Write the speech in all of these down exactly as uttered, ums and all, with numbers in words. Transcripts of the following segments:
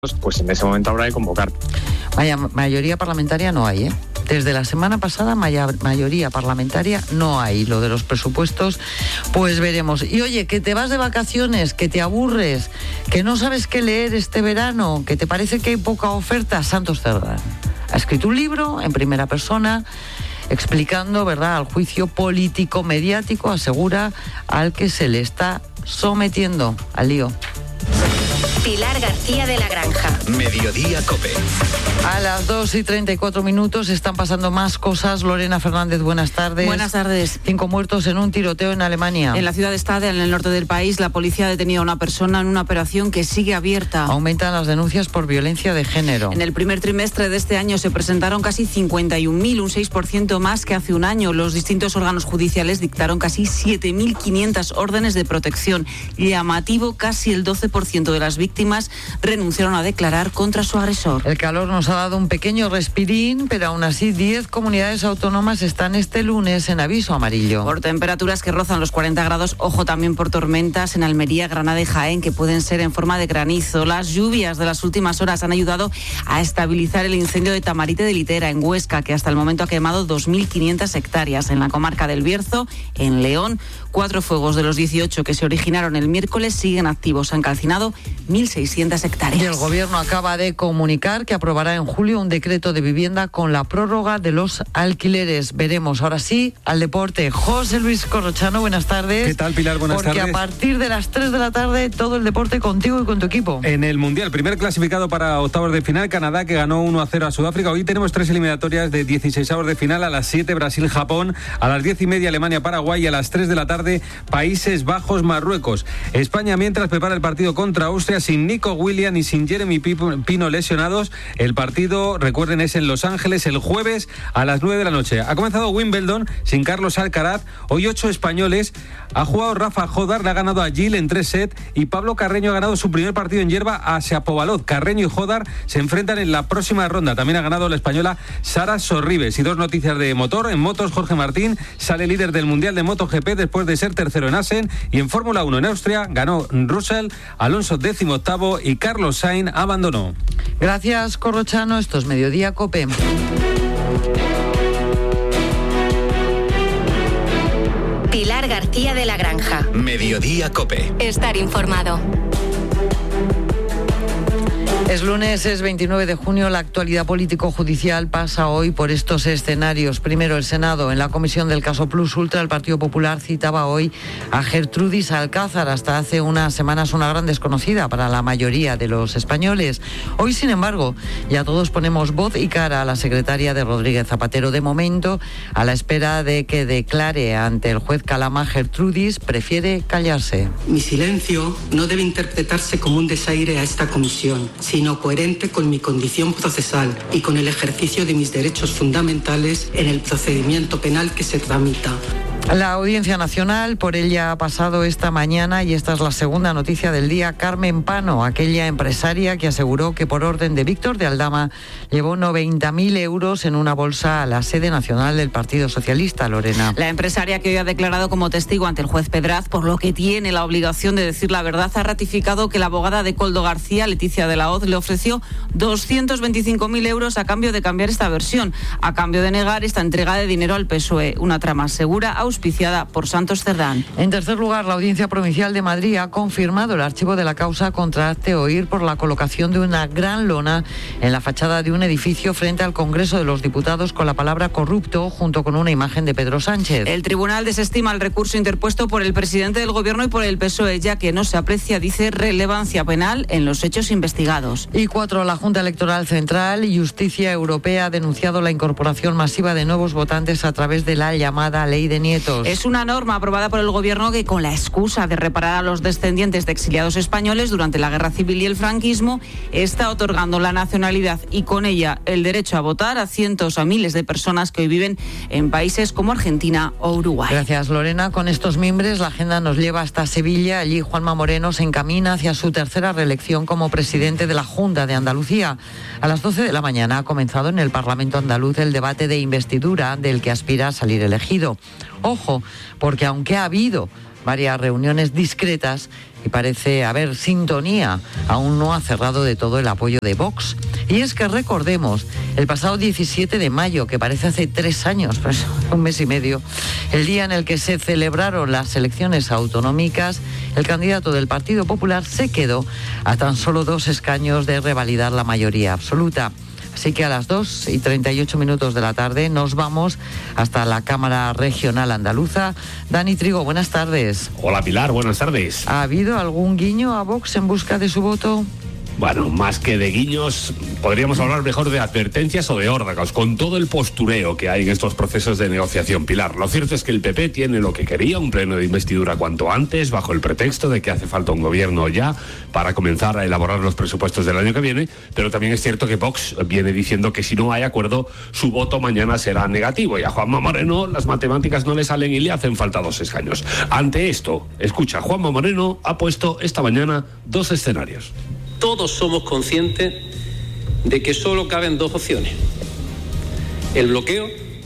pues en ese momento habrá de convocar. Vaya, mayoría parlamentaria no hay, ¿eh? Desde la semana pasada maya, mayoría parlamentaria no hay. Lo de los presupuestos, pues veremos. Y oye, que te vas de vacaciones, que te aburres, que no sabes qué leer este verano, que te parece que hay poca oferta, Santos Cerdán ha escrito un libro en primera persona explicando, ¿verdad?, al juicio político mediático, asegura, al que se le está sometiendo, al lío. Pilar García de la Granja. Mediodía COPE. A las dos y treinta y cuatro minutos están pasando más cosas. Lorena Fernández, buenas tardes. Buenas tardes. Cinco muertos en un tiroteo en Alemania. En la ciudad de Stade, en el norte del país, la policía ha detenido a una persona en una operación que sigue abierta. Aumentan las denuncias por violencia de género. En el primer trimestre de este año se presentaron casi cincuenta y un mil, un seis por ciento más que hace un año. Los distintos órganos judiciales dictaron casi siete mil quinientas órdenes de protección. Llamativo, casi el doce por ciento de las víctimas víctimas renunciaron a declarar contra su agresor. El calor nos ha dado un pequeño respirín, pero aún así diez comunidades autónomas están este lunes en aviso amarillo. Por temperaturas que rozan los cuarenta grados, ojo también por tormentas en Almería, Granada y Jaén, que pueden ser en forma de granizo. Las lluvias de las últimas horas han ayudado a estabilizar el incendio de Tamarite de Litera, en Huesca, que hasta el momento ha quemado dos mil quinientas hectáreas. En la comarca del Bierzo, en León, cuatro fuegos de los dieciocho que se originaron el miércoles siguen activos. Han calcinado mil seiscientas hectáreas. Y el Gobierno acaba de comunicar que aprobará en julio un decreto de vivienda con la prórroga de los alquileres. Veremos. Ahora sí, al deporte. José Luis Corrochano, buenas tardes. ¿Qué tal, Pilar? Buenas Porque tardes. Porque a partir de las tres de la tarde, todo el deporte contigo y con tu equipo. En el Mundial, primer clasificado para octavos de final, Canadá, que ganó uno a cero a Sudáfrica. Hoy tenemos tres eliminatorias de dieciseisavos de final. A las siete, Brasil-Japón. A las diez y media, Alemania-Paraguay. Y a las tres de la tarde, Países Bajos-Marruecos. España, mientras, prepara el partido contra Austria sin Nico Williams y sin Jeremy Pino lesionados. El partido, recuerden, es en Los Ángeles el jueves a las nueve de la noche. Ha comenzado Wimbledon sin Carlos Alcaraz. Hoy ocho españoles. Ha jugado Rafa Jodar, le ha ganado a Gil en tres sets, y Pablo Carreño ha ganado su primer partido en hierba a Shapovalov. Carreño y Jodar se enfrentan en la próxima ronda. También ha ganado la española Sara Sorribes. Y dos noticias de motor. En motos, Jorge Martín sale líder del Mundial de MotoGP después de ser tercero en Assen. Y en Fórmula uno en Austria ganó Russell, Alonso décimo octavo y Carlos Sainz abandonó. Gracias, Corrochano. Esto es Mediodía COPE. Pilar García de la Granja. Mediodía COPE. Estar informado. Es lunes, es veintinueve de junio. La actualidad político-judicial pasa hoy por estos escenarios. Primero, el Senado. En la comisión del caso Plus Ultra, el Partido Popular citaba hoy a Gertrudis Alcázar, hasta hace unas semanas una gran desconocida para la mayoría de los españoles. Hoy, sin embargo, ya todos ponemos voz y cara a la secretaria de Rodríguez Zapatero. De momento, a la espera de que declare ante el juez Calama, Gertrudis prefiere callarse. Mi silencio no debe interpretarse como un desaire a esta comisión, sino coherente con mi condición procesal y con el ejercicio de mis derechos fundamentales en el procedimiento penal que se tramita. La Audiencia Nacional, por ella ha pasado esta mañana, y esta es la segunda noticia del día, Carmen Pano, aquella empresaria que aseguró que por orden de Víctor de Aldama llevó noventa mil euros en una bolsa a la sede nacional del Partido Socialista. Lorena. La empresaria, que hoy ha declarado como testigo ante el juez Pedraz, por lo que tiene la obligación de decir la verdad, ha ratificado que la abogada de Koldo García, Leticia de la Hoz, le ofreció doscientos veinticinco mil euros a cambio de cambiar esta versión, a cambio de negar esta entrega de dinero al P S O E, una trama segura auspiciada por Santos Cerdán. En tercer lugar, la Audiencia Provincial de Madrid ha confirmado el archivo de la causa contra Hazte Oír por la colocación de una gran lona en la fachada de un edificio frente al Congreso de los Diputados con la palabra corrupto, junto con una imagen de Pedro Sánchez. El tribunal desestima el recurso interpuesto por el presidente del Gobierno y por el P S O E, ya que no se aprecia, dice, relevancia penal en los hechos investigados. Y cuatro, la Junta Electoral Central y Justicia Europea ha denunciado la incorporación masiva de nuevos votantes a través de la llamada Ley de Nietos. Es una norma aprobada por el Gobierno que, con la excusa de reparar a los descendientes de exiliados españoles durante la Guerra Civil y el franquismo, está otorgando la nacionalidad y con ella el derecho a votar a cientos a miles de personas que hoy viven en países como Argentina o Uruguay. Gracias, Lorena. Con estos mimbres, la agenda nos lleva hasta Sevilla. Allí Juanma Moreno se encamina hacia su tercera reelección como presidente de la Junta de Andalucía. A las doce de la mañana ha comenzado en el Parlamento andaluz el debate de investidura del que aspira a salir elegido. Ojo, porque aunque ha habido varias reuniones discretas y parece haber sintonía. Aún no ha cerrado de todo el apoyo de Vox. Y es que recordemos, el pasado diecisiete de mayo, que parece hace tres años, pues un mes y medio, el día en el que se celebraron las elecciones autonómicas, el candidato del Partido Popular se quedó a tan solo dos escaños de revalidar la mayoría absoluta. Así que a las dos y treinta y ocho minutos de la tarde nos vamos hasta la Cámara Regional Andaluza. Dani Trigo, buenas tardes. Hola Pilar, buenas tardes. ¿Ha habido algún guiño a Vox en busca de su voto? Bueno, más que de guiños, podríamos hablar mejor de advertencias o de órdagos, con todo el postureo que hay en estos procesos de negociación, Pilar. Lo cierto es que el P P tiene lo que quería, un pleno de investidura cuanto antes, bajo el pretexto de que hace falta un gobierno ya para comenzar a elaborar los presupuestos del año que viene, pero también es cierto que Vox viene diciendo que si no hay acuerdo, su voto mañana será negativo, y a Juanma Moreno las matemáticas no le salen y le hacen falta dos escaños. Ante esto, escucha, Juanma Moreno ha puesto esta mañana dos escenarios. Todos somos conscientes de que solo caben dos opciones: el bloqueo,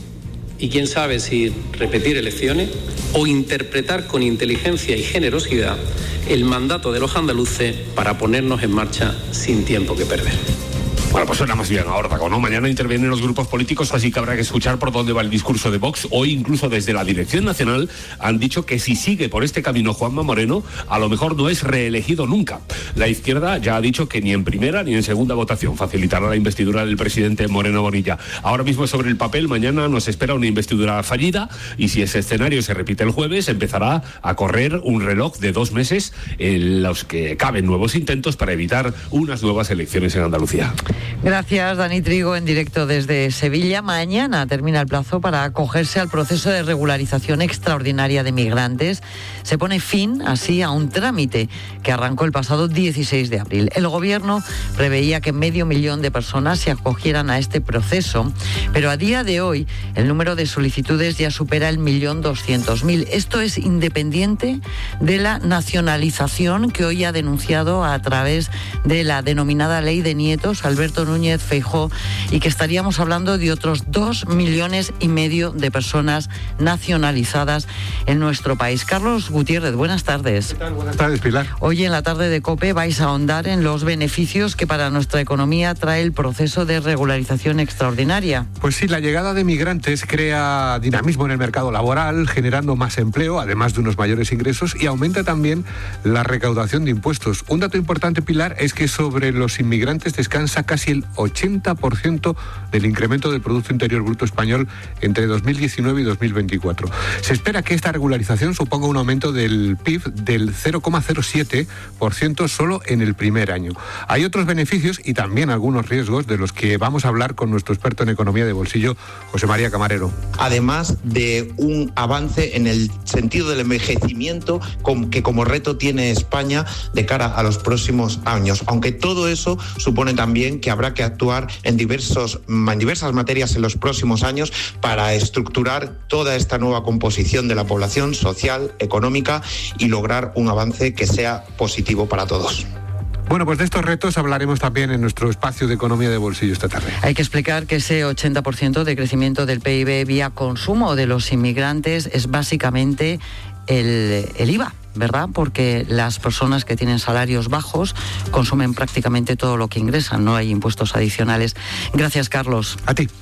y quién sabe si repetir elecciones, o interpretar con inteligencia y generosidad el mandato de los andaluces para ponernos en marcha sin tiempo que perder. Bueno, pues suena más bien a órdago, ¿no? Mañana intervienen los grupos políticos, así que habrá que escuchar por dónde va el discurso de Vox. Hoy, incluso desde la Dirección Nacional, han dicho que si sigue por este camino Juanma Moreno, a lo mejor no es reelegido nunca. La izquierda ya ha dicho que ni en primera ni en segunda votación facilitará la investidura del presidente Moreno Bonilla. Ahora mismo, sobre el papel, mañana nos espera una investidura fallida, y si ese escenario se repite el jueves, empezará a correr un reloj de dos meses en los que caben nuevos intentos para evitar unas nuevas elecciones en Andalucía. Gracias, Dani Trigo, en directo desde Sevilla. Mañana termina el plazo para acogerse al proceso de regularización extraordinaria de migrantes. Se pone fin, así, a un trámite que arrancó el pasado dieciséis de abril. El Gobierno preveía que medio millón de personas se acogieran a este proceso, pero a día de hoy el número de solicitudes ya supera el millón doscientos mil. Esto es independiente de la nacionalización que hoy ha denunciado a través de la denominada Ley de Nietos Alberto Núñez Feijóo, y que estaríamos hablando de otros dos millones y medio de personas nacionalizadas en nuestro país. Carlos Gutiérrez, buenas tardes. ¿Qué tal? Buenas tardes, Pilar. Hoy en la tarde de COPE vais a ahondar en los beneficios que para nuestra economía trae el proceso de regularización extraordinaria. Pues sí, la llegada de migrantes crea dinamismo en el mercado laboral, generando más empleo, además de unos mayores ingresos, y aumenta también la recaudación de impuestos. Un dato importante, Pilar, es que sobre los inmigrantes descansa casi el ochenta por ciento del incremento del Producto Interior Bruto español entre dos mil diecinueve y dos mil veinticuatro. Se espera que esta regularización suponga un aumento del P I B del cero coma cero siete por ciento solo en el primer año. Hay otros beneficios y también algunos riesgos de los que vamos a hablar con nuestro experto en economía de bolsillo, José María Camarero. Además de un avance en el sentido del envejecimiento que como reto tiene España de cara a los próximos años, aunque todo eso supone también que habrá que actuar en, diversos, en diversas materias en los próximos años para estructurar toda esta nueva composición de la población social, económica, y lograr un avance que sea positivo para todos. Bueno, pues de estos retos hablaremos también en nuestro espacio de economía de bolsillo esta tarde. Hay que explicar que ese ochenta por ciento de crecimiento del P I B vía consumo de los inmigrantes es básicamente el, el I V A, ¿verdad? Porque las personas que tienen salarios bajos consumen prácticamente todo lo que ingresan, no hay impuestos adicionales. Gracias, Carlos. A ti.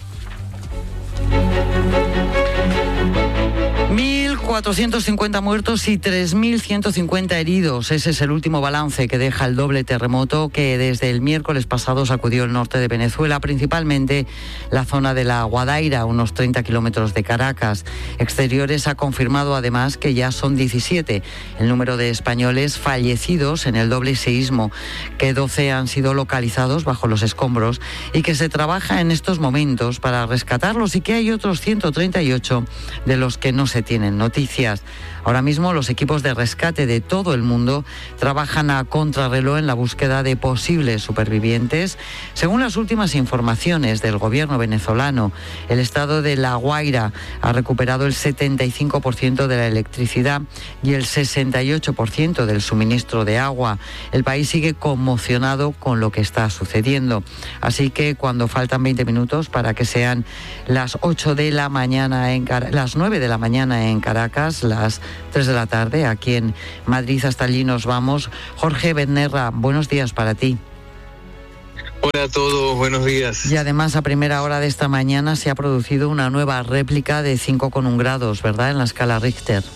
mil cuatrocientos cincuenta muertos y tres mil ciento cincuenta heridos. Ese es el último balance que deja el doble terremoto que desde el miércoles pasado sacudió el norte de Venezuela, principalmente la zona de la Guadaira, a unos treinta kilómetros de Caracas. Exteriores ha confirmado además que ya son diecisiete el número de españoles fallecidos en el doble seísmo, que doce han sido localizados bajo los escombros y que se trabaja en estos momentos para rescatarlos, y que hay otros ciento treinta y ocho de los que no se tienen noticias. Ahora mismo los equipos de rescate de todo el mundo trabajan a contrarreloj en la búsqueda de posibles supervivientes. Según las últimas informaciones del gobierno venezolano, el estado de La Guaira ha recuperado el setenta y cinco por ciento de la electricidad y el sesenta y ocho por ciento del suministro de agua. El país sigue conmocionado con lo que está sucediendo. Así que cuando faltan veinte minutos para que sean las ocho de la mañana en Car- las nueve de la mañana en Caracas, Caracas, las tres de la tarde. Aquí en Madrid, hasta allí nos vamos. Jorge Bednerra, buenos días para ti. Hola a todos, buenos días. Y además, a primera hora de esta mañana se ha producido una nueva réplica de cinco coma uno grados, ¿verdad?, en la escala Richter.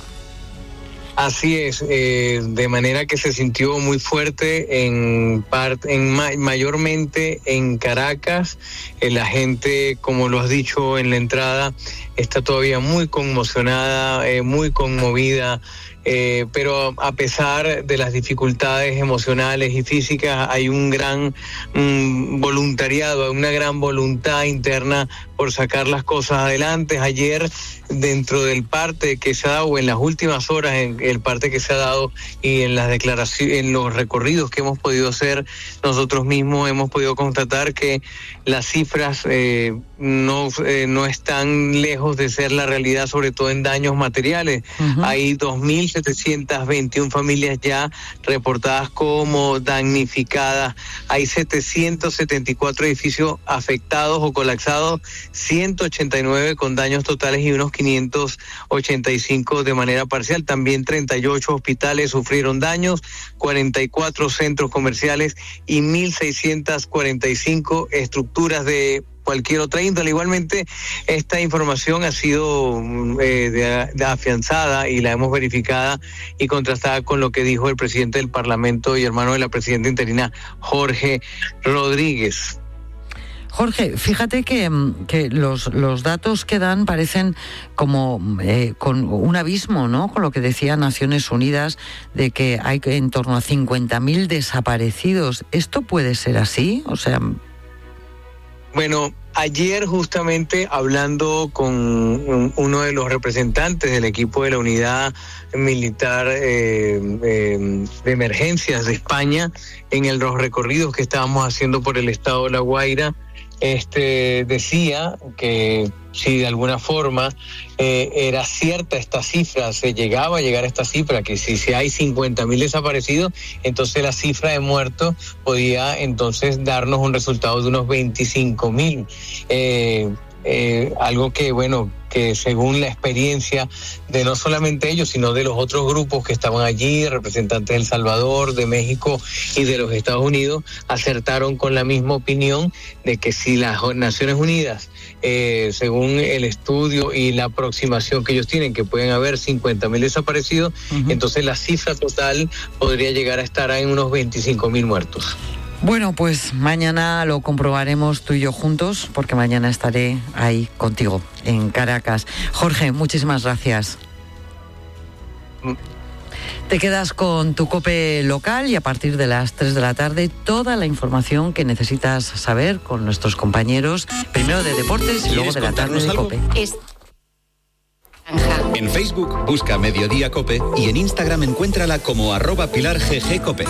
Así es, eh, de manera que se sintió muy fuerte en parte, en ma- mayormente en Caracas. Eh, la gente, como lo has dicho en la entrada, está todavía muy conmocionada, eh, muy conmovida. Eh, pero a pesar de las dificultades emocionales y físicas, hay un gran mm, voluntariado, una gran voluntad interna por sacar las cosas adelante. Ayer, dentro del parte que se ha dado, en las últimas horas, en el parte que se ha dado y en las declaraciones, en los recorridos que hemos podido hacer nosotros mismos, hemos podido constatar que las cifras eh, no, eh, no están lejos de ser la realidad, sobre todo en daños materiales. Uh-huh. Hay dos mil setecientas veintiuna familias ya reportadas como damnificadas. Hay setecientos setenta y cuatro edificios afectados o colapsados, ciento ochenta y nueve con daños totales y unos quinientos ochenta y cinco de manera parcial. También treinta y ocho hospitales sufrieron daños, cuarenta y cuatro centros comerciales y mil seiscientas cuarenta y cinco estructuras de cualquier otra índole. Igualmente, esta información ha sido eh, de, de afianzada y la hemos verificada y contrastada con lo que dijo el presidente del Parlamento y hermano de la presidenta interina, Jorge Rodríguez. Jorge, fíjate que, que los, los datos que dan parecen como eh, con un abismo, ¿no?, con lo que decía Naciones Unidas de que hay en torno a cincuenta mil desaparecidos. ¿Esto puede ser así? O sea... Bueno, ayer justamente hablando con uno de los representantes del equipo de la unidad militar eh, eh, de emergencias de España, en los recorridos que estábamos haciendo por el estado de La Guaira, este decía que si de alguna forma eh, era cierta esta cifra, se llegaba a llegar a esta cifra, que si, si hay cincuenta mil desaparecidos, entonces la cifra de muertos podía entonces darnos un resultado de unos veinticinco mil. Eh, eh, algo que, bueno, que según la experiencia de no solamente ellos, sino de los otros grupos que estaban allí, representantes de El Salvador, de México y de los Estados Unidos, acertaron con la misma opinión de que si las Naciones Unidas, eh, según el estudio y la aproximación que ellos tienen, que pueden haber cincuenta mil desaparecidos, uh-huh. entonces la cifra total podría llegar a estar en unos veinticinco mil muertos. Bueno, pues mañana lo comprobaremos tú y yo juntos, porque mañana estaré ahí contigo, en Caracas. Jorge, muchísimas gracias. Mm. Te quedas con tu COPE local y a partir de las tres de la tarde toda la información que necesitas saber con nuestros compañeros, primero de deportes y luego de la tarde de COPE. Es... En Facebook busca Mediodía COPE y en Instagram encuéntrala como arroba Pilar G G COPE.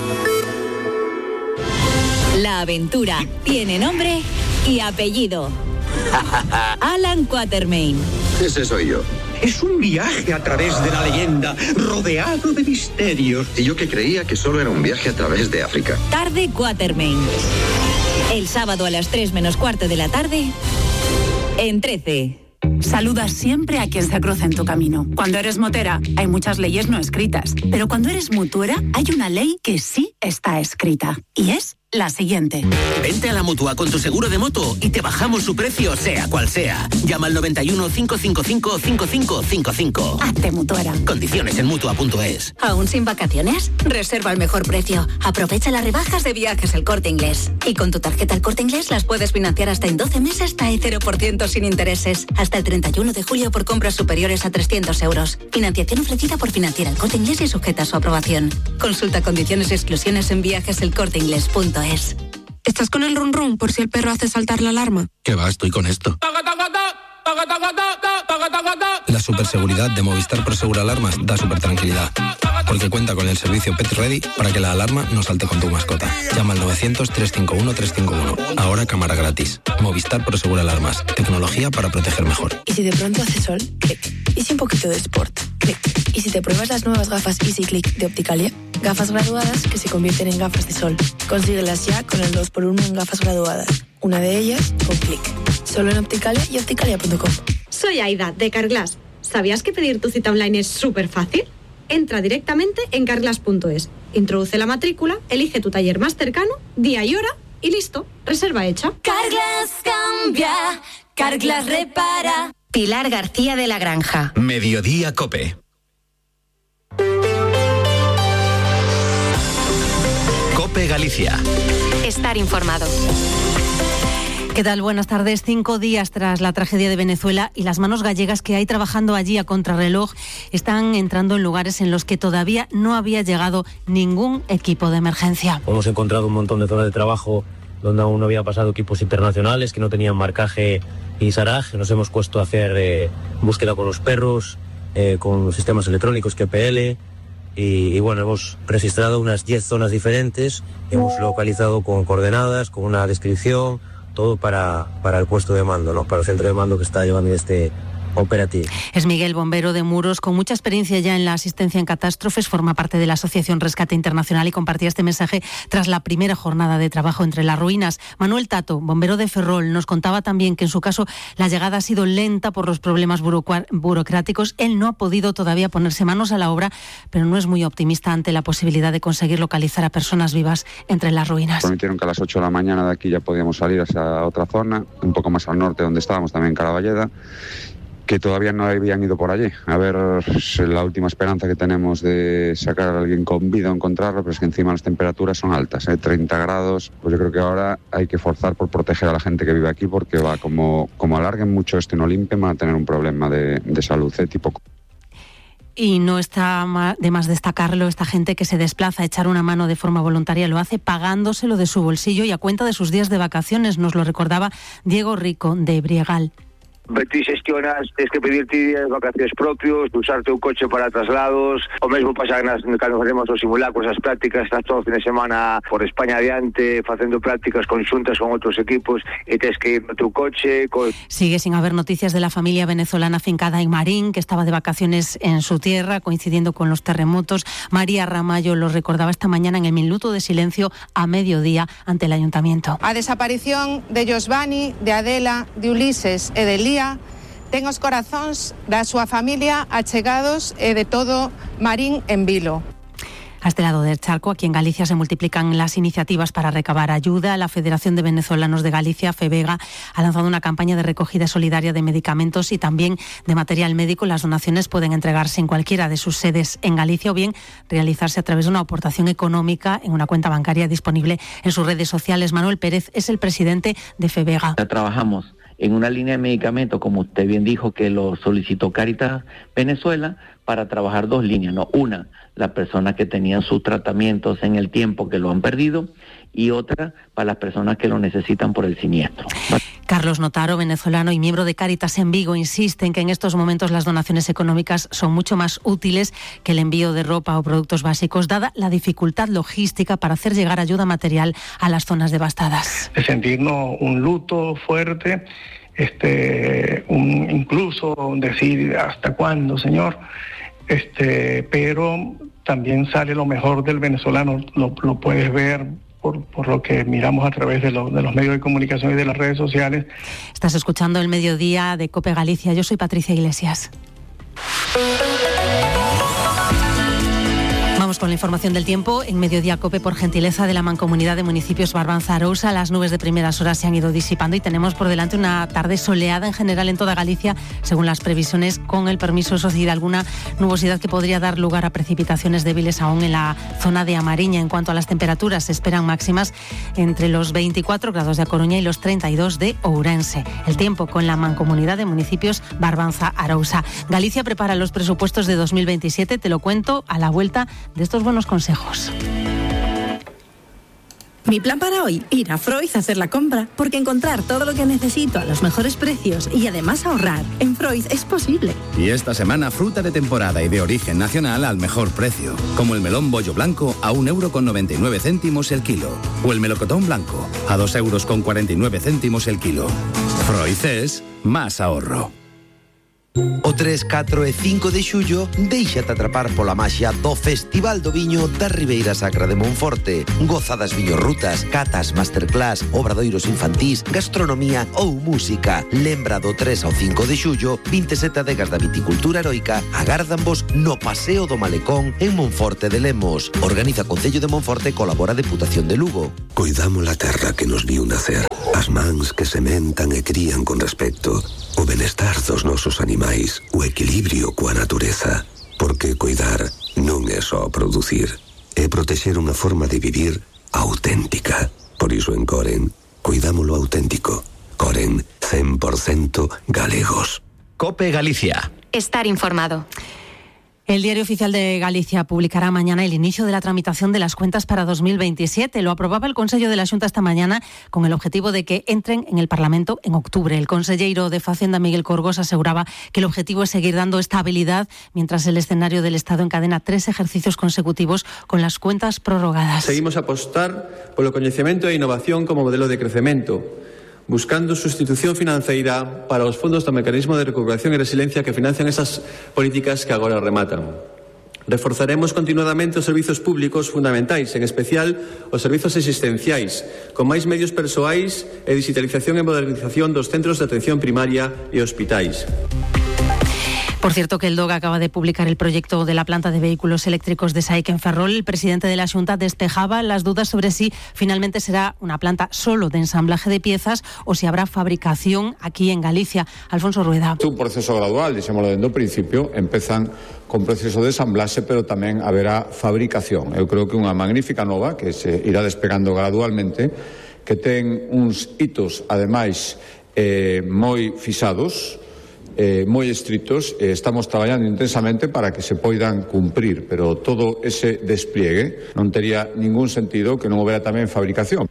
La aventura tiene nombre y apellido. Alan Quatermain. Ese soy yo. Es un viaje a través de la leyenda, rodeado de misterios. Y yo que creía que solo era un viaje a través de África. Tarde Quatermain. El sábado a las tres menos cuarto de la tarde, en trece. Saluda siempre a quien se cruce en tu camino. Cuando eres motera, hay muchas leyes no escritas. Pero cuando eres mutuera, hay una ley que sí está escrita. Y es la siguiente. Vente a la Mutua con tu seguro de moto y te bajamos su precio, sea cual sea. Llama al noventa y uno, cinco cinco cinco, cinco cinco cinco cinco. Hazte mutuera. Condiciones en mutua punto es. ¿Aún sin vacaciones? Reserva al mejor precio. Aprovecha las rebajas de Viajes El Corte Inglés. Y con tu tarjeta El Corte Inglés las puedes financiar hasta en doce meses hasta el cero por ciento sin intereses. Hasta el treinta y uno de julio por compras superiores a trescientos euros. Financiación ofrecida por Financiera El Corte Inglés y sujeta a su aprobación. Consulta condiciones y exclusiones en viajes el corte inglés punto es. ¿Estás con el run run por si el perro hace saltar la alarma? ¿Qué va? Estoy con esto. La superseguridad de Movistar Prosegur Alarmas da super tranquilidad, porque cuenta con el servicio Pet Ready para que la alarma no salte con tu mascota. Llama al novecientos, trescientos cincuenta y uno, trescientos cincuenta y uno. Ahora cámara gratis. Movistar Prosegur Alarmas. Tecnología para proteger mejor. ¿Y si de pronto hace sol? Clic. ¿Y si un poquito de sport? Clic. ¿Y si te pruebas las nuevas gafas Easy Click de Opticalia? Gafas graduadas que se convierten en gafas de sol. Consíguelas ya con el dos por uno en gafas graduadas. Una de ellas con Click. Solo en Opticalia y opticalia punto com. Soy Aida, de Carglass. ¿Sabías que pedir tu cita online es súper fácil? Entra directamente en carglass punto es, introduce la matrícula, elige tu taller más cercano, día y hora y listo, reserva hecha. Carglass cambia, Carglass repara. Pilar García de la Granja. Mediodía COPE. COPE Galicia. Estar informado. ¿Qué tal? Buenas tardes. Cinco días tras la tragedia de Venezuela y las manos gallegas que hay trabajando allí a contrarreloj están entrando en lugares en los que todavía no había llegado ningún equipo de emergencia. Hemos encontrado un montón de zonas de trabajo donde aún no había pasado equipos internacionales que no tenían marcaje y SARAG. Nos hemos puesto a hacer eh, búsqueda con los perros, eh, con sistemas electrónicos, G P L. Y, y bueno, hemos registrado unas diez zonas diferentes, hemos localizado con coordenadas, con una descripción, todo para, para el puesto de mando, ¿no? Para el centro de mando que está llevando este operativo. Es Miguel, bombero de Muros, con mucha experiencia ya en la asistencia en catástrofes, forma parte de la Asociación Rescate Internacional y compartía este mensaje tras la primera jornada de trabajo entre las ruinas. Manuel Tato, bombero de Ferrol, nos contaba también que en su caso la llegada ha sido lenta por los problemas burocráticos. Él no ha podido todavía ponerse manos a la obra, pero no es muy optimista ante la posibilidad de conseguir localizar a personas vivas entre las ruinas. Prometieron que a las ocho de la mañana de aquí ya podíamos salir hacia otra zona, un poco más al norte donde estábamos, también en Caravalleda, que todavía no habían ido por allí. A ver, la última esperanza que tenemos de sacar a alguien con vida o encontrarlo, pero es que encima las temperaturas son altas, ¿eh? treinta grados, pues yo creo que ahora hay que forzar por proteger a la gente que vive aquí, porque va, como, como alarguen mucho esto y no limpien, van a tener un problema de, de salud, ¿eh? tipo... Y no está de más destacarlo, esta gente que se desplaza a echar una mano de forma voluntaria lo hace pagándoselo de su bolsillo y a cuenta de sus días de vacaciones, nos lo recordaba Diego Rico de Briegal. Ti xestionas, tens que pedirte días de vacacións propios, usarte un coche para traslados, o mesmo pasa nas, cando facemos os simulacros, as prácticas, estás todo o fin de semana por España adiante, facendo prácticas conxuntas con outros equipos, e tens que ir no teu coche... Co... Sigue sin haber noticias de la familia venezolana afincada en Marín, que estaba de vacaciones en su tierra, coincidiendo con los terremotos. María Ramallo lo recordaba esta mañana en el minuto de silencio a mediodía ante el ayuntamiento. A desaparición de Josvani, de Adela, de Ulises e de Lía ten os corazóns da súa familia achegados e de todo Marín en vilo. A este lado del charco, aquí en Galicia, se multiplican las iniciativas para recabar ayuda. La Federación de Venezolanos de Galicia, FEVEGA, ha lanzado una campaña de recogida solidaria de medicamentos y también de material médico. Las donaciones pueden entregarse en cualquiera de sus sedes en Galicia o bien realizarse a través de una aportación económica en una cuenta bancaria disponible en sus redes sociales. Manuel Pérez es el presidente de FEVEGA. Ya trabajamos en una línea de medicamentos, como usted bien dijo, que lo solicitó Cáritas Venezuela, para trabajar dos líneas, ¿no? Una, las personas que tenían sus tratamientos en el tiempo que lo han perdido, y otra para las personas que lo necesitan por el siniestro. Carlos Notaro, venezolano y miembro de Cáritas en Vigo, insiste en que en estos momentos las donaciones económicas son mucho más útiles que el envío de ropa o productos básicos, dada la dificultad logística para hacer llegar ayuda material a las zonas devastadas. De sentirnos un luto fuerte, este, un, incluso decir hasta cuándo, Señor, este, pero también sale lo mejor del venezolano, lo, lo puedes ver Por, por lo que miramos a través de, lo, de los medios de comunicación y de las redes sociales. Estás escuchando El Mediodía de COPE Galicia. Yo soy Patricia Iglesias. Vamos con la información del tiempo en Mediodía COPE, por gentileza de la Mancomunidad de Municipios Barbanza-Arousa. Las nubes de primeras horas se han ido disipando y tenemos por delante una tarde soleada en general en toda Galicia, según las previsiones, con el permiso, eso sí, de alguna nubosidad que podría dar lugar a precipitaciones débiles aún en la zona de Amariña. En cuanto a las temperaturas, se esperan máximas entre los veinticuatro grados de A Coruña y los treinta y dos de Ourense. El tiempo con la Mancomunidad de Municipios Barbanza-Arousa. Galicia prepara los presupuestos de dos mil veintisiete, te lo cuento a la vuelta de estos buenos consejos. Mi plan para hoy, ir a Freud a hacer la compra, porque encontrar todo lo que necesito a los mejores precios y además ahorrar en Freud es posible. Y esta semana fruta de temporada y de origen nacional al mejor precio, como el melón bollo blanco a un euro con noventa y nueve céntimos el kilo, o el melocotón blanco a dos euros con cuarenta y nueve céntimos el kilo. Freud es más ahorro. O tres, catro e cinco de xullo déixate atrapar pola maxia do Festival do Viño da Ribeira Sacra de Monforte. Goza das viñorrutas, catas, masterclass, obradoiros infantís, gastronomía ou música. Lembra do tres ao cinco de xullo, vinte e sete adegas da viticultura heroica agárdanvos no Paseo do Malecón en Monforte de Lemos. Organiza Concello de Monforte e colabora a Deputación de Lugo. Coidamos a terra que nos viu nacer, as mans que sementan e crían con respecto, o benestar dos nosos animais, o equilibrio coa natureza. Porque coidar non é só producir, é protexer unha forma de vivir auténtica. Por iso en Coren, cuidámolo auténtico. Coren, cien por ciento galegos. COPE Galicia. Estar informado. El Diario Oficial de Galicia publicará mañana el inicio de la tramitación de las cuentas para dos mil veintisiete. Lo aprobaba el Consello de la Xunta esta mañana con el objetivo de que entren en el Parlamento en octubre. El conselleiro de Facenda, Miguel Corgos, aseguraba que el objetivo es seguir dando estabilidad mientras el escenario del Estado encadena tres ejercicios consecutivos con las cuentas prorrogadas. Seguimos a apostar polo coñecemento e innovación como modelo de crecemento, buscando sustitución financeira para os fondos do Mecanismo de Recuperación e Resiliencia que financian esas políticas que agora rematan. Reforzaremos continuadamente os servizos públicos fundamentais, en especial os servizos existenciais, con máis medios persoais e digitalización e modernización dos centros de atención primaria e hospitais. Por cierto, que el D O G acaba de publicar el proyecto de la planta de vehículos eléctricos de SAIC en Ferrol. El presidente de la Xunta despejaba las dudas sobre si finalmente será una planta solo de ensamblaje de piezas o si habrá fabricación aquí en Galicia. Alfonso Rueda. Un proceso gradual, dixémoslo dende o principio, empezan con proceso de ensamblaxe, pero tamén haberá fabricación. Eu creo que unha magnífica nova que se irá despegando gradualmente, que ten uns hitos, ademais, eh, moi fixados, Eh, moi estritos, eh, estamos traballando intensamente para que se poidan cumprir, pero todo ese despliegue non tería ningún sentido que non houbera tamén fabricación.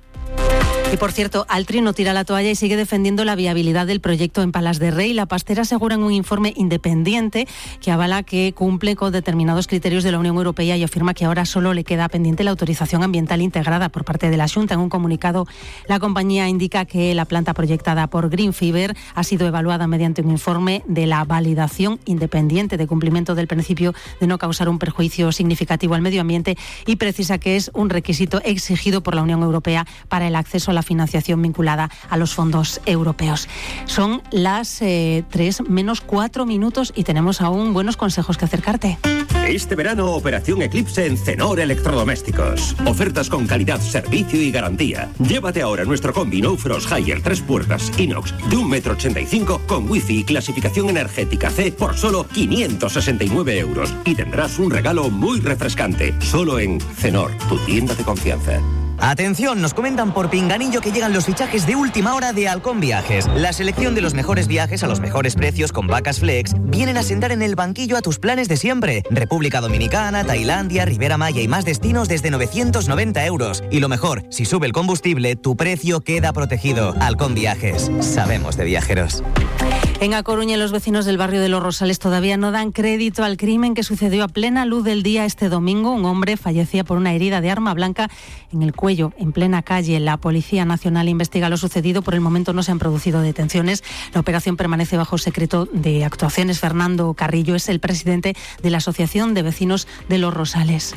Y por cierto, Altri no tira la toalla y sigue defendiendo la viabilidad del proyecto en Palas de Rey. La Pastera asegura en un informe independiente que avala que cumple con determinados criterios de la Unión Europea y afirma que ahora solo le queda pendiente la autorización ambiental integrada por parte de la Xunta. En un comunicado, la compañía indica que la planta proyectada por Green Fiber ha sido evaluada mediante un informe de la validación independiente de cumplimiento del principio de no causar un perjuicio significativo al medio ambiente y precisa que es un requisito exigido por la Unión Europea para el acceso a la financiación vinculada a los fondos europeos. Son las eh, tres menos cuatro minutos y tenemos aún buenos consejos que acercarte. Este verano, Operación Eclipse en Cenor Electrodomésticos. Ofertas con calidad, servicio y garantía. Llévate ahora nuestro combi No Frost Higher tres puertas inox de un metro ochenta y cinco con wifi y clasificación energética C por solo quinientos sesenta y nueve euros. Y tendrás un regalo muy refrescante. Solo en Cenor, tu tienda de confianza. Atención, nos comentan por Pinganillo que llegan los fichajes de última hora de Halcón Viajes. La selección de los mejores viajes a los mejores precios con vacas flex vienen a sentar en el banquillo a tus planes de siempre. República Dominicana, Tailandia, Ribera Maya y más destinos desde novecientos noventa euros. Y lo mejor, si sube el combustible, tu precio queda protegido. Halcón Viajes, sabemos de viajeros. En A Coruña, los vecinos del barrio de Los Rosales todavía no dan crédito al crimen que sucedió a plena luz del día este domingo. Un hombre fallecía por una herida de arma blanca en el cuello, en plena calle. La Policía Nacional investiga lo sucedido. Por el momento no se han producido detenciones. La operación permanece bajo secreto de actuaciones. Fernando Carrillo es el presidente de la Asociación de Vecinos de Los Rosales.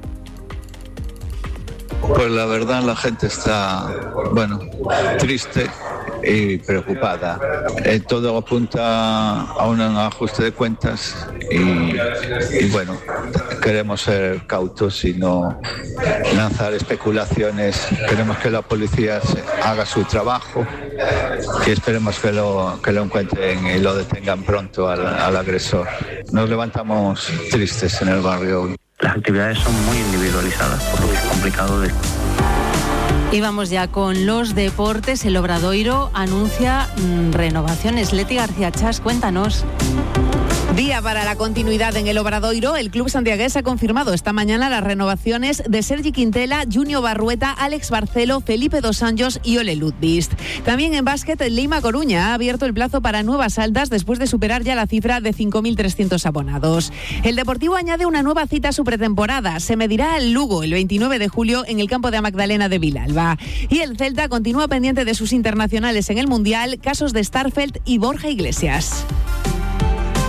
Pues la verdad la gente está, bueno, triste y preocupada. Eh, todo apunta a un ajuste de cuentas y, y bueno, queremos ser cautos y no lanzar especulaciones. Queremos que la policía haga su trabajo y esperemos que lo, que lo encuentren y lo detengan pronto al, al agresor. Nos levantamos tristes en el barrio. Las actividades son muy individualizadas, por lo que es complicado de... Y vamos ya con los deportes. El Obradoiro anuncia mmm, renovaciones. Leti García Chas, cuéntanos. Día para la continuidad en el Obradoiro. El club santiagués ha confirmado esta mañana las renovaciones de Sergi Quintela, Junio Barrueta, Alex Barcelo, Felipe Dos Anjos y Ole Ludvist. También en básquet, Lima Coruña ha abierto el plazo para nuevas altas después de superar ya la cifra de cinco mil trescientos abonados. El Deportivo añade una nueva cita a su pretemporada. Se medirá al Lugo el veintinueve de julio en el campo de Magdalena de Vilalba. Y el Celta continúa pendiente de sus internacionales en el Mundial, casos de Starfelt y Borja Iglesias.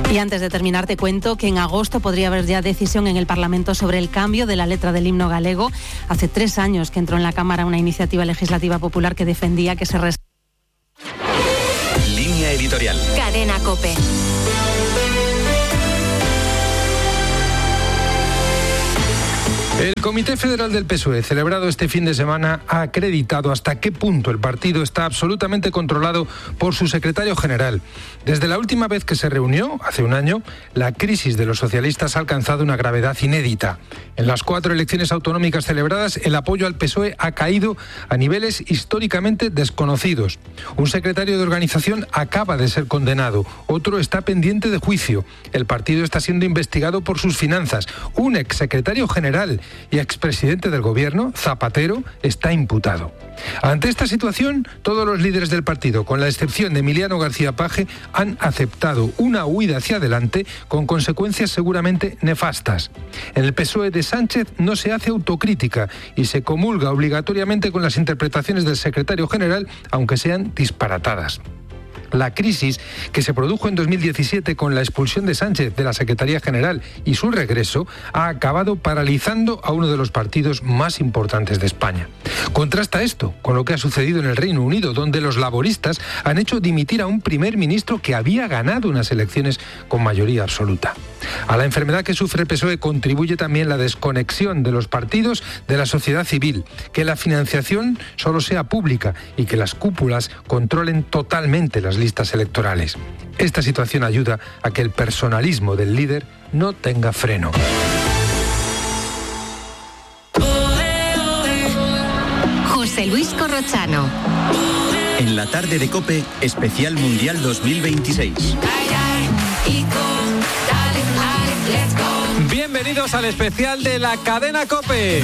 Y antes de terminar te cuento que en agosto podría haber ya decisión en el Parlamento sobre el cambio de la letra del himno galego. Hace tres años que entró en la Cámara una iniciativa legislativa popular que defendía que se res... Línea editorial. Cadena COPE. El Comité Federal del P S O E, celebrado este fin de semana, ha acreditado hasta qué punto el partido está absolutamente controlado por su secretario general. Desde la última vez que se reunió, hace un año, la crisis de los socialistas ha alcanzado una gravedad inédita. En las cuatro elecciones autonómicas celebradas, el apoyo al P S O E ha caído a niveles históricamente desconocidos. Un secretario de organización acaba de ser condenado, otro está pendiente de juicio. El partido está siendo investigado por sus finanzas. Un exsecretario general y expresidente del gobierno, Zapatero, está imputado. Ante esta situación, todos los líderes del partido, con la excepción de Emiliano García Paje, han aceptado una huida hacia adelante con consecuencias seguramente nefastas. En el P S O E de Sánchez no se hace autocrítica y se comulga obligatoriamente con las interpretaciones del secretario general, aunque sean disparatadas. La crisis que se produjo en dos mil diecisiete con la expulsión de Sánchez de la Secretaría General y su regreso ha acabado paralizando a uno de los partidos más importantes de España. Contrasta esto con lo que ha sucedido en el Reino Unido, donde los laboristas han hecho dimitir a un primer ministro que había ganado unas elecciones con mayoría absoluta. A la enfermedad que sufre el P S O E contribuye también la desconexión de los partidos de la sociedad civil, que la financiación solo sea pública y que las cúpulas controlen totalmente las listas electorales. Esta situación ayuda a que el personalismo del líder no tenga freno. José Luis Corrochano. En la tarde de COPE, especial Mundial dos mil veintiséis. Bienvenidos al especial de la cadena COPE.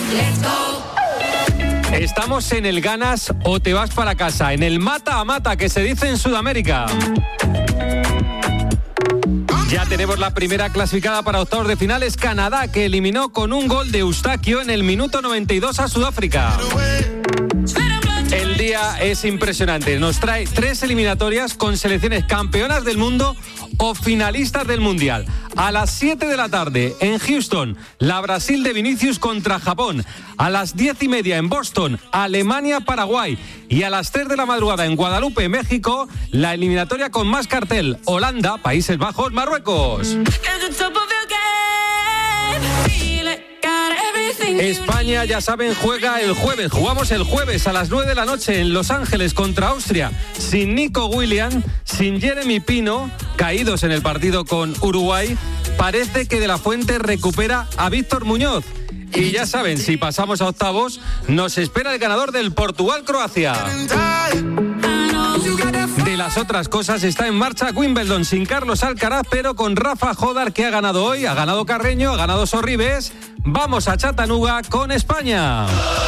Estamos en el ganas o te vas para casa, en el mata a mata que se dice en Sudamérica. Ya tenemos la primera clasificada para octavos de finales, Canadá, que eliminó con un gol de Eustaquio en el minuto noventa y dos a Sudáfrica. El día es impresionante, nos trae tres eliminatorias con selecciones campeonas del mundo o finalistas del Mundial. A las siete de la tarde en Houston, la Brasil de Vinicius contra Japón. A las diez y media en Boston, Alemania-Paraguay. Y a las tres de la madrugada en Guadalupe, México, la eliminatoria con más cartel, Holanda, Países Bajos, Marruecos. España, ya saben, juega el jueves. Jugamos el jueves a las nueve de la noche en Los Ángeles contra Austria. Sin Nico Williams, sin Jeremy Pino, caídos en el partido con Uruguay. Parece que De la Fuente recupera a Víctor Muñoz. Y ya saben, si pasamos a octavos, nos espera el ganador del Portugal-Croacia. De las otras cosas, está en marcha Wimbledon sin Carlos Alcaraz, pero con Rafa Jodar, que ha ganado hoy, ha ganado Carreño, ha ganado Sorribes. Vamos a Chattanooga con España.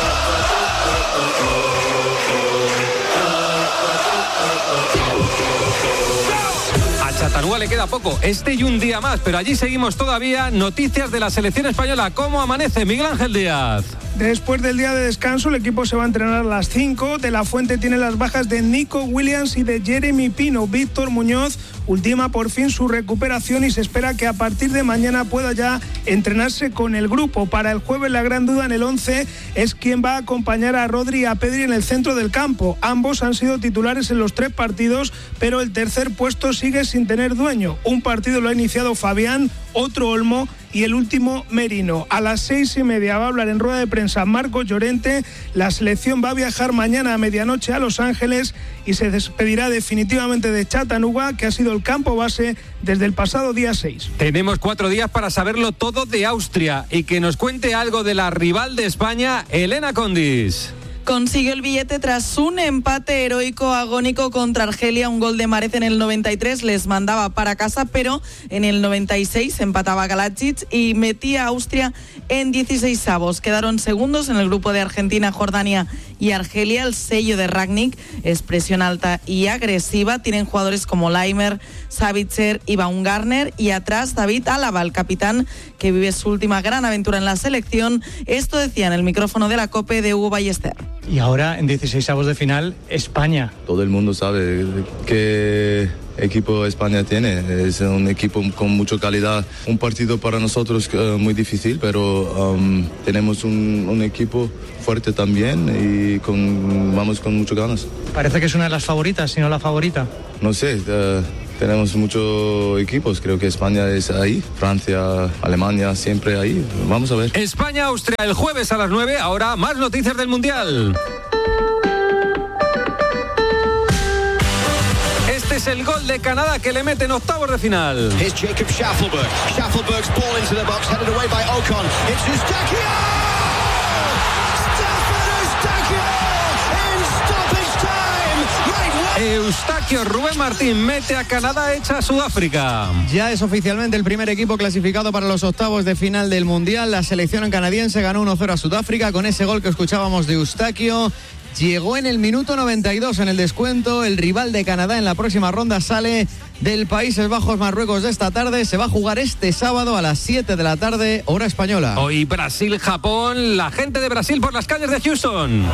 A Chattanooga le queda poco, este y un día más, pero allí seguimos todavía. Noticias de la selección española. ¿Cómo amanece Miguel Ángel Díaz? Después del día de descanso, el equipo se va a entrenar a las cinco. De la Fuente tiene las bajas de Nico Williams y de Jeremy Pino. Víctor Muñoz ultima por fin su recuperación y se espera que a partir de mañana pueda ya entrenarse con el grupo. Para el jueves, la gran duda en el once es quién va a acompañar a Rodri y a Pedri en el centro del campo. Ambos han sido titulares en los tres partidos, pero el tercer puesto sigue sin tener dueño. Un partido lo ha iniciado Fabián, otro Olmo y el último Merino. A las seis y media va a hablar en rueda de prensa Marcos Llorente. La selección va a viajar mañana a medianoche a Los Ángeles y se despedirá definitivamente de Chattanooga, que ha sido el campo base desde el pasado día seis. Tenemos cuatro días para saberlo todo de Austria y que nos cuente algo de la rival de España, Elena Condis. Consiguió el billete tras un empate heroico agónico contra Argelia. Un gol de Mahrez en el noventa y tres les mandaba para casa, pero en el noventa y seis empataba Galacic y metía a Austria en dieciseisavos. Quedaron segundos en el grupo de Argentina, Jordania y Argelia. El sello de Rangnick es presión alta y agresiva. Tienen jugadores como Laimer, Savitzer y Baumgartner, y atrás David Álava, el capitán que vive su última gran aventura en la selección. Esto decía en el micrófono de la COPE de Hugo Ballester. Y ahora en dieciseisavos de final, España. Todo el mundo sabe qué equipo España tiene. Es un equipo con mucha calidad. Un partido para nosotros uh, muy difícil, pero um, tenemos un, un equipo fuerte también y con, vamos con muchas ganas. Parece que es una de las favoritas, si no la favorita. No sé, uh, tenemos muchos equipos. Creo que España es ahí, Francia, Alemania, siempre ahí. Vamos a ver. España-Austria el jueves a las nueve. Ahora más noticias del Mundial. Este es el gol de Canadá que le mete en octavos de final. Here's Jacob Schaffelberg. Schaffelberg's ball into the box, headed away by Ocon. It's Eustaquio! Stefan Eustaquio in stoppage time. Right. Eustaquio Rubén Martín mete a Canadá hecha a Sudáfrica. Ya es oficialmente el primer equipo clasificado para los octavos de final del Mundial. La selección canadiense ganó uno cero a Sudáfrica con ese gol que escuchábamos de Eustaquio. Llegó en el minuto noventa y dos en el descuento. El rival de Canadá en la próxima ronda sale del Países Bajos-Marruecos de esta tarde. Se va a jugar este sábado a las siete de la tarde, hora española. Hoy Brasil-Japón. La gente de Brasil por las calles de Houston.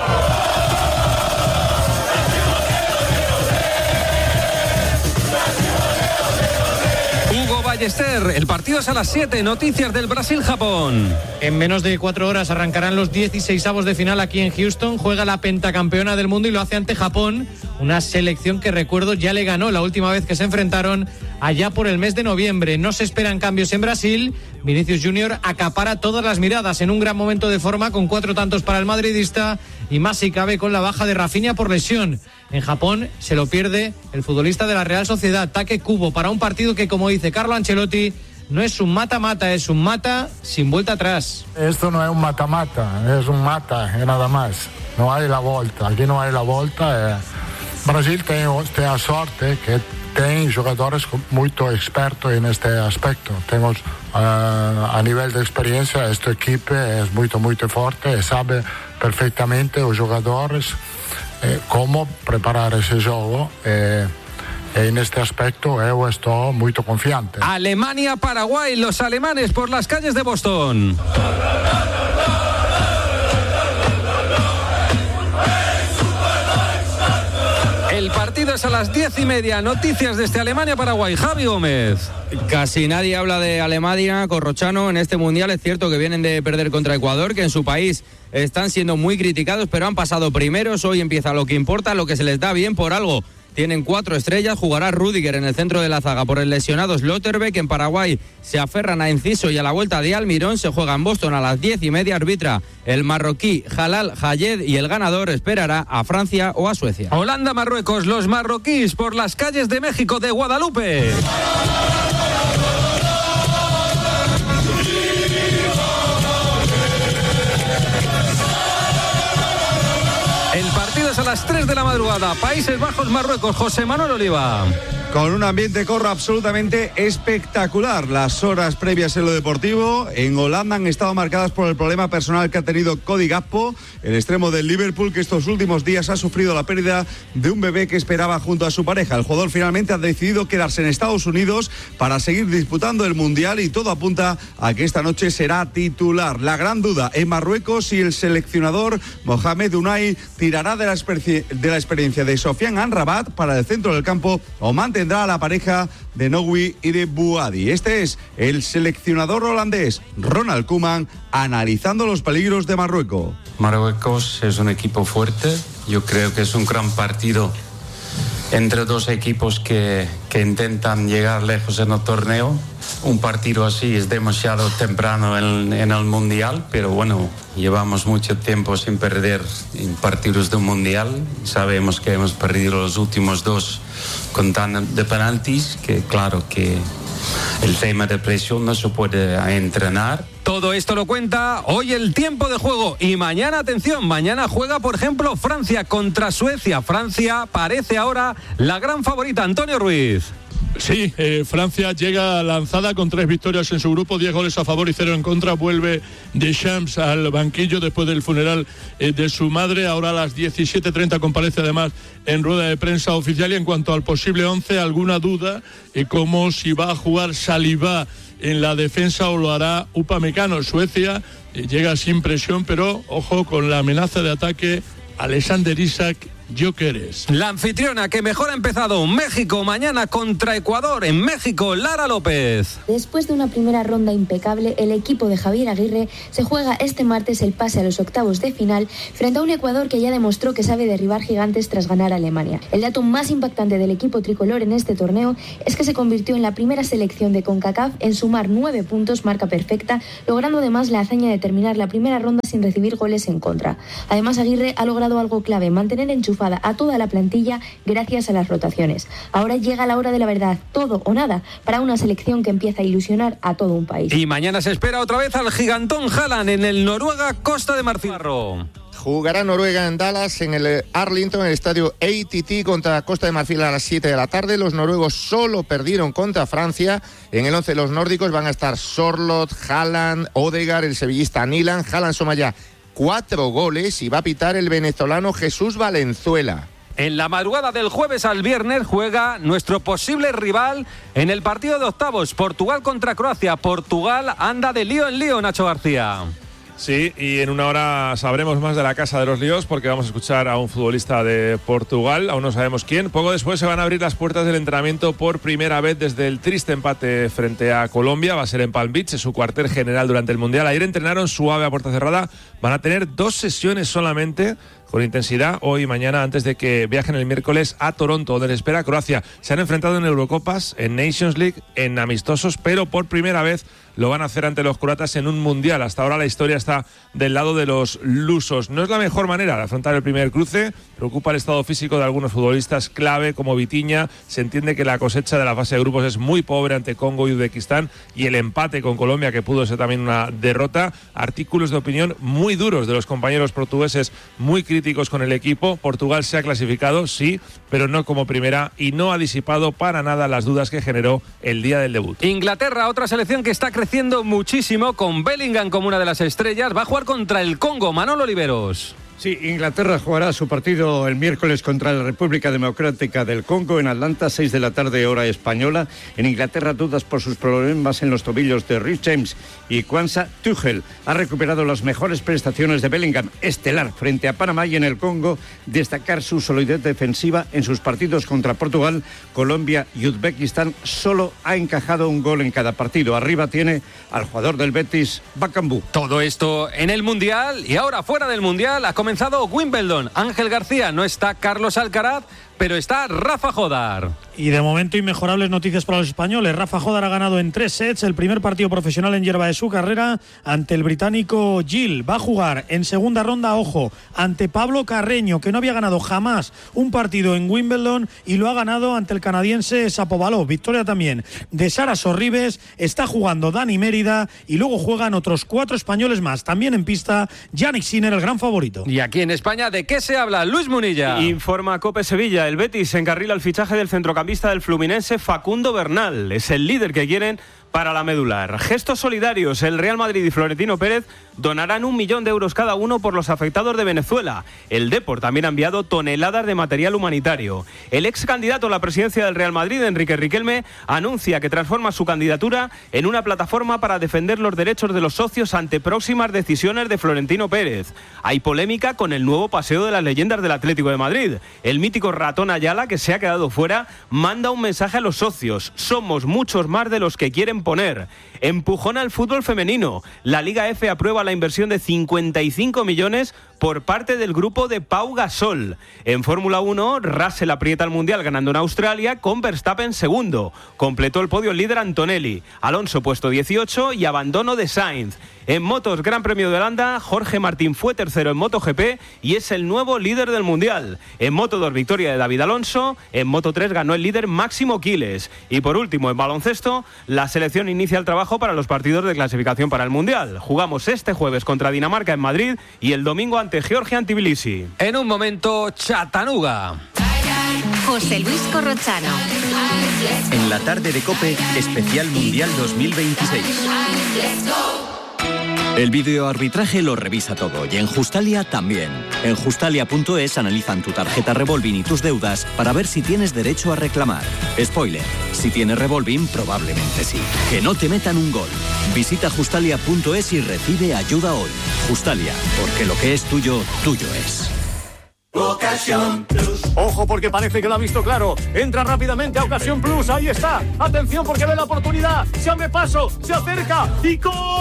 Ballester, el partido es a las siete. Noticias del Brasil-Japón. En menos de cuatro horas arrancarán los dieciseisavos de final aquí en Houston. Juega la pentacampeona del mundo y lo hace ante Japón, una selección que, recuerdo, ya le ganó la última vez que se enfrentaron allá por el mes de noviembre. No se esperan cambios en Brasil. Vinicius Junior acapara todas las miradas en un gran momento de forma, con cuatro tantos para el madridista y más si cabe con la baja de Rafinha por lesión. En Japón se lo pierde el futbolista de la Real Sociedad, Take Kubo, para un partido que, como dice Carlo Ancelotti, no es un mata-mata, es un mata sin vuelta atrás. Esto no es un mata-mata, es un mata, es nada más. No hay la vuelta, aquí no hay la vuelta. Eh. Brasil tiene, tiene la sorte que tiene jugadores muy expertos en este aspecto. Tenemos uh, a nivel de experiencia, este equipo es muy, muy fuerte y sabe perfectamente los jugadores eh, cómo preparar ese juego. Eh, En este aspecto eu estou muito confiante. Alemania-Paraguay, los alemanes por las calles de Boston. El partido es a las diez y media. Noticias desde Alemania-Paraguay. Javi Gómez. Casi nadie habla de Alemania, Corrochano, en este Mundial. Es cierto que vienen de perder contra Ecuador, que en su país están siendo muy criticados, pero han pasado primeros. Hoy empieza lo que importa, lo que se les da bien por algo. Tienen cuatro estrellas, jugará Rüdiger en el centro de la zaga por el lesionado Slotterbeck. En Paraguay se aferran a Enciso y a la vuelta de Almirón. Se juega en Boston a las diez y media, arbitra el marroquí Jalal Hayed y el ganador esperará a Francia o a Suecia. Holanda-Marruecos, los marroquíes por las calles de México, de Guadalupe. El partido es a las tres de la madrugada. Países Bajos-Marruecos. José Manuel Oliva. Con un ambiente corro absolutamente espectacular. Las horas previas en lo deportivo en Holanda han estado marcadas por el problema personal que ha tenido Cody Gakpo, el extremo del Liverpool, que estos últimos días ha sufrido la pérdida de un bebé que esperaba junto a su pareja. El jugador finalmente ha decidido quedarse en Estados Unidos para seguir disputando el Mundial y todo apunta a que esta noche será titular. La gran duda en Marruecos si el seleccionador Mohamed Unai tirará de la, exper- de la experiencia de Sofiane Amrabat para el centro del campo o mantendrá a la pareja de Nouri y de Bouhaddi. Este es el seleccionador holandés Ronald Koeman analizando los peligros de Marruecos. Marruecos es un equipo fuerte. Yo creo que es un gran partido entre dos equipos que, que intentan llegar lejos en el torneo. Un partido así es demasiado temprano en, en el Mundial, pero bueno, llevamos mucho tiempo sin perder en partidos de un Mundial. Sabemos que hemos perdido los últimos dos con tan de penaltis, que claro que el tema de presión no se puede entrenar. Todo esto lo cuenta hoy el tiempo de juego y mañana, atención, mañana juega, por ejemplo, Francia contra Suecia. Francia parece ahora la gran favorita. Antonio Ruiz. Sí, eh, Francia llega lanzada con tres victorias en su grupo, diez goles a favor y cero en contra. Vuelve Deschamps al banquillo después del funeral eh, de su madre. Ahora a las diecisiete treinta comparece además en rueda de prensa oficial. Y en cuanto al posible once, alguna duda, eh, como si va a jugar Saliba en la defensa o lo hará Upamecano. Suecia eh, llega sin presión, pero ojo con la amenaza de ataque Alexander Isak, Gyökeres. La anfitriona que mejor ha empezado, México, mañana contra Ecuador. En México, Lara López. Después de una primera ronda impecable, el equipo de Javier Aguirre se juega este martes el pase a los octavos de final frente a un Ecuador que ya demostró que sabe derribar gigantes tras ganar a Alemania. El dato más impactante del equipo tricolor en este torneo es que se convirtió en la primera selección de CONCACAF en sumar nueve puntos, marca perfecta, logrando además la hazaña de terminar la primera ronda sin recibir goles en contra. Además, Aguirre ha logrado algo clave, mantener enchufado a toda la plantilla gracias a las rotaciones. Ahora llega la hora de la verdad, todo o nada, para una selección que empieza a ilusionar a todo un país. Y mañana se espera otra vez al gigantón Haaland en el Noruega Costa de Marfil. Jugará Noruega en Dallas, en el Arlington, en el estadio A T T contra Costa de Marfil a las siete de la tarde. Los noruegos solo perdieron contra Francia. En el once de los nórdicos van a estar Sorloth, Haaland, Odegaard, el sevillista Nilan. Haaland suma ya cuatro goles y va a pitar el venezolano Jesús Valenzuela. En la madrugada del jueves al viernes juega nuestro posible rival en el partido de octavos, Portugal contra Croacia. Portugal anda de lío en lío, Nacho García. Sí, y en una hora sabremos más de la Casa de los Líos porque vamos a escuchar a un futbolista de Portugal, aún no sabemos quién. Poco después se van a abrir las puertas del entrenamiento por primera vez desde el triste empate frente a Colombia. Va a ser en Palm Beach, en su cuartel general durante el Mundial. Ayer entrenaron suave a puerta cerrada. Van a tener dos sesiones solamente con intensidad hoy y mañana antes de que viajen el miércoles a Toronto, donde les espera Croacia. Se han enfrentado en Eurocopas, en Nations League, en amistosos, pero por primera vez lo van a hacer ante los croatas en un mundial. Hasta ahora la historia está del lado de los lusos. No es la mejor manera de afrontar el primer cruce. Preocupa el estado físico de algunos futbolistas clave como Vitinha. Se entiende que la cosecha de la fase de grupos es muy pobre ante Congo y Uzbekistán, y el empate con Colombia, que pudo ser también una derrota. Artículos de opinión muy duros de los compañeros portugueses, muy críticos con el equipo. Portugal se ha clasificado, sí, pero no como primera, y no ha disipado para nada las dudas que generó el día del debut. Inglaterra, otra selección que está creciendo muchísimo, con Bellingham como una de las estrellas, va a jugar contra el Congo. Manolo Oliveros. Sí, Inglaterra jugará su partido el miércoles contra la República Democrática del Congo en Atlanta, seis de la tarde, hora española. En Inglaterra, dudas por sus problemas en los tobillos de Reece James y Kwanzaa Tuchel. Ha recuperado las mejores prestaciones de Bellingham, estelar frente a Panamá, y en el Congo destacar su solidez defensiva en sus partidos contra Portugal, Colombia y Uzbekistán. Solo ha encajado un gol en cada partido. Arriba tiene al jugador del Betis, Bakambu. Todo esto en el Mundial, y ahora fuera del Mundial ha comenzado Wimbledon. Ángel García, no está Carlos Alcaraz, pero está Rafa Jodar. Y de momento inmejorables noticias para los españoles. Rafa Jodar ha ganado en tres sets el primer partido profesional en hierba de su carrera ante el británico Gil. Va a jugar en segunda ronda, ojo, ante Pablo Carreño, que no había ganado jamás un partido en Wimbledon y lo ha ganado ante el canadiense Shapovalov. Victoria también de Sara Sorribes. Está jugando Dani Mérida y luego juegan otros cuatro españoles más. También en pista, Yannick Sinner, el gran favorito. Y aquí en España, ¿de qué se habla? Luis Munilla. Informa Cope Sevilla. El Betis encarrila el fichaje del centrocampista del Fluminense, Facundo Bernal. Es el líder que quieren para la medular. Gestos solidarios. El Real Madrid y Florentino Pérez donarán un millón de euros cada uno por los afectados de Venezuela. El Depor también ha enviado toneladas de material humanitario. El ex candidato a la presidencia del Real Madrid, Enrique Riquelme, anuncia que transforma su candidatura en una plataforma para defender los derechos de los socios ante próximas decisiones de Florentino Pérez. Hay polémica con el nuevo paseo de las leyendas del Atlético de Madrid. El mítico ratón Ayala, que se ha quedado fuera, manda un mensaje a los socios. Somos muchos más de los que quieren poner. Empujón al fútbol femenino. La Liga F aprueba la inversión de cincuenta y cinco millones por parte del grupo de Pau Gasol. En Fórmula uno, Russell aprieta el Mundial ganando en Australia, con Verstappen segundo. Completó el podio el líder Antonelli. Alonso puesto dieciocho y abandono de Sainz. En motos, Gran Premio de Holanda, Jorge Martín fue tercero en MotoGP y es el nuevo líder del Mundial. En Moto dos, victoria de David Alonso. En Moto tres ganó el líder Máximo Quiles. Y por último, en baloncesto, la selección inicia el trabajo para los partidos de clasificación para el Mundial. Jugamos este jueves contra Dinamarca en Madrid y el domingo ante Georgia en Tbilisi. En un momento, Chattanooga. José Luis Corrochano. En la tarde de COPE, especial Mundial dos mil veintiséis. El videoarbitraje lo revisa todo y en Justalia también. En justalia punto es analizan tu tarjeta Revolving y tus deudas para ver si tienes derecho a reclamar. Spoiler, si tienes Revolving probablemente sí. Que no te metan un gol. Visita justalia punto es y recibe ayuda hoy. Justalia, porque lo que es tuyo, tuyo es. Ocasión Plus. Ojo porque parece que lo ha visto claro. Entra rápidamente a Ocasión Plus. Ahí está. Atención porque ve la oportunidad. Se abre paso. Se acerca. Y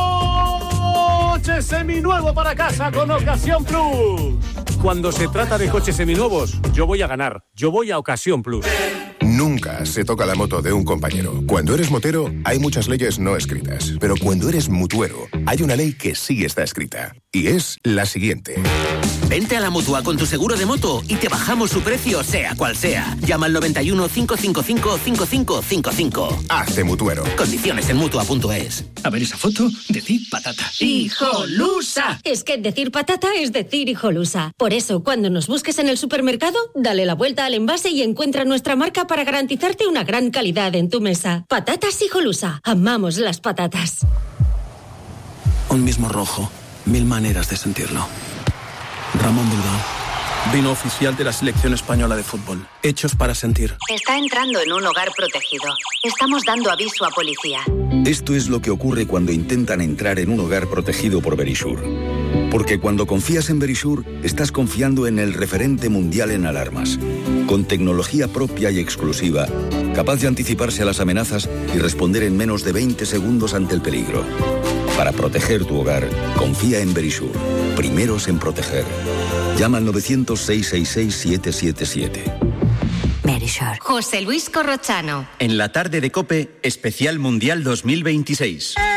coche seminuevo para casa con Ocasión Plus. Cuando se trata de coches seminuevos, yo voy a ganar. Yo voy a Ocasión Plus. Nunca se toca la moto de un compañero. Cuando eres motero, hay muchas leyes no escritas. Pero cuando eres mutuero, hay una ley que sí está escrita. Y es la siguiente. Vente a la Mutua con tu seguro de moto y te bajamos su precio, sea cual sea. Llama al noventa y uno, cinco cinco cinco, cinco cinco cinco cinco. Hazte mutuero. Condiciones en mutua punto es. A ver esa foto, decir patata. ¡Hijolusa! Es que decir patata es decir hijolusa. Por eso, cuando nos busques en el supermercado, dale la vuelta al envase y encuentra nuestra marca para garantizarte una gran calidad en tu mesa. Patatas Hijolusa. Amamos las patatas. Un mismo rojo. Mil maneras de sentirlo. Ramón Bilbao. Vino oficial de la selección española de fútbol. Hechos para sentir. Está entrando en un hogar protegido. Estamos dando aviso a policía. Esto es lo que ocurre cuando intentan entrar en un hogar protegido por Verisure. Porque cuando confías en Verisure, estás confiando en el referente mundial en alarmas. Con tecnología propia y exclusiva, capaz de anticiparse a las amenazas y responder en menos de veinte segundos ante el peligro. Para proteger tu hogar, confía en Verisure. Primeros en proteger. Llama al novecientos, seiscientos sesenta y seis, siete siete siete. José Luis Corrochano. En la tarde de COPE, especial Mundial dos mil veintiséis.